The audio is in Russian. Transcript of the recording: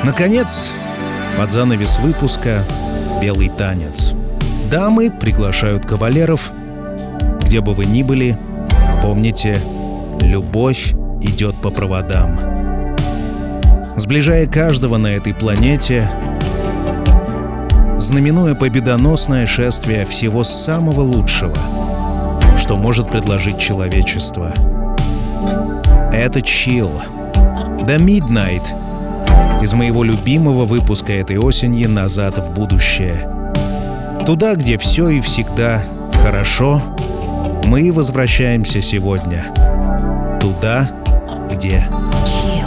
Наконец, под занавес выпуска «Белый танец». Дамы приглашают кавалеров. Где бы вы ни были, помните, любовь идет по проводам. Сближая каждого на этой планете, знаменуя победоносное шествие всего самого лучшего, что может предложить человечество. Это Chill, The Midnight, из моего любимого выпуска этой осени «Назад в будущее». Туда, где все и всегда хорошо, мы возвращаемся сегодня. Туда, где... Chill.